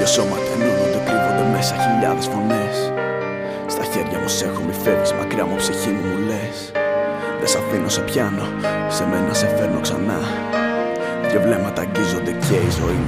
σώματα ενώνονται, κρύβονται μέσα χιλιάδες φωνές. Στα χέρια μου σ' έχω, μη φεύγεις μακριά μου, ψυχή μου λες. Δεν σ' αφήνω, σε πιάνω, σε μένα σε φέρνω ξανά. Δυο βλέμματα αγγίζονται και η ζωή